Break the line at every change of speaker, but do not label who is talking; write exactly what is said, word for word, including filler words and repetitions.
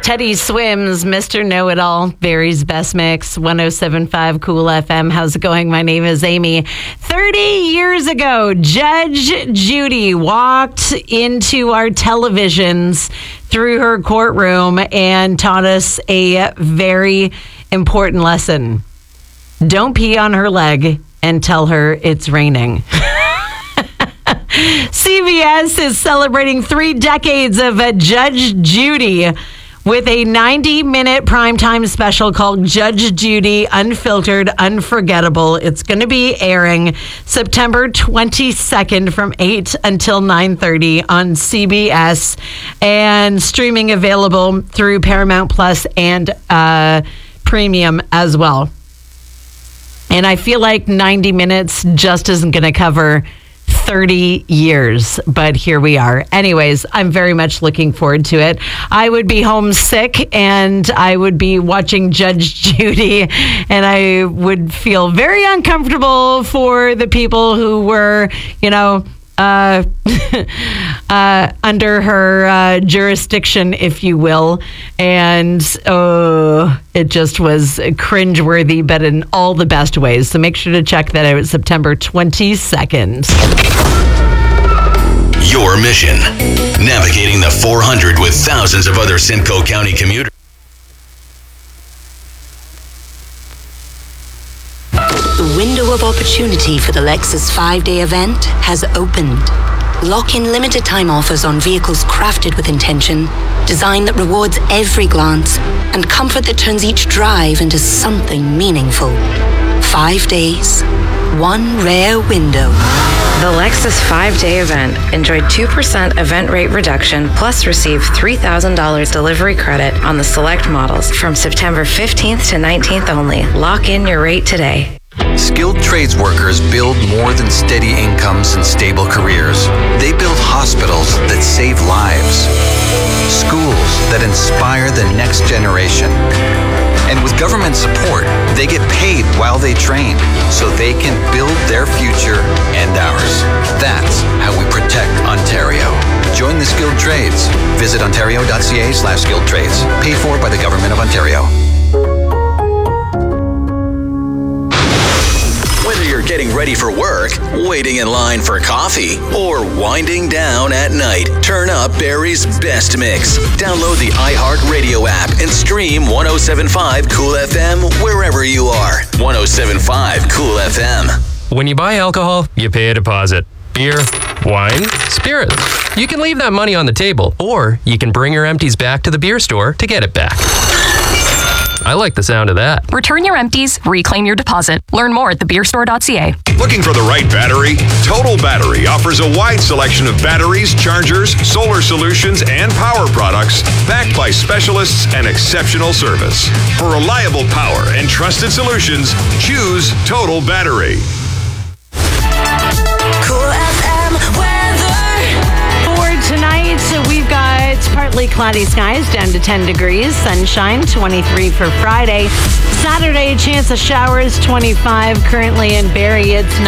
Teddy Swims, Mister Know-It-All, Barry's Best Mix, one oh seven point five Cool F M. How's it going? My name is Amy. thirty years ago, Judge Judy walked into our televisions through her courtroom and taught us a very important lesson. Don't pee on her leg and tell her it's raining. C B S is celebrating three decades of uh, Judge Judy with a ninety-minute primetime special called Judge Judy Unfiltered, Unforgettable. It's going to be airing September twenty-second from eight until nine thirty on C B S and streaming available through Paramount Plus and uh, Premium as well. And I feel like ninety minutes just isn't going to cover thirty years, but here we are. Anyways, I'm very much looking forward to it. I would be homesick and I would be watching Judge Judy, and I would feel very uncomfortable for the people who were, you know, uh, uh, under her uh, jurisdiction, if you will. And oh, it just was cringeworthy, but in all the best ways. So make sure to check that out September twenty-second.
Your mission, navigating the four hundred with thousands of other Simcoe County commuters.
The window of opportunity for the Lexus five-day event has opened. Lock in limited time offers on vehicles crafted with intention, design that rewards every glance, and comfort that turns each drive into something meaningful. Five days, one rare window.
The Lexus five-day event. Enjoy two percent event rate reduction, plus receive three thousand dollars delivery credit on the select models from September fifteenth to nineteenth only. Lock in your rate today.
Skilled trades workers build more than steady incomes and stable careers. They build hospitals that save lives, schools that inspire the next generation. And with government support, they get paid while they train so they can build their future and ours. That's how we protect Ontario. Join the skilled trades. Visit ontario.ca slash skilled trades. Paid for by the Government of Ontario.
Whether you're getting ready for work, waiting in line for coffee, or winding down at night, turn up Barry's Best Mix. Download the iHeartRadio app and stream one oh seven point five Cool F M wherever you are. one oh seven point five Cool F M.
When you buy alcohol, you pay a deposit. Beer, wine, spirits. You can leave that money on the table, or you can bring your empties back to the beer store to get it back. I like the sound of that.
Return your empties, reclaim your deposit. Learn more at the beer store dot c a.
Looking for the right battery? Total Battery offers a wide selection of batteries, chargers, solar solutions, and power products backed by specialists and exceptional service. For reliable power and trusted solutions, choose Total Battery.
Cool F M weather.
For tonight, so we've got partly cloudy skies down to ten degrees, sunshine, twenty-three for Friday. Saturday, chance of showers, twenty-five. Currently in Barrie, it's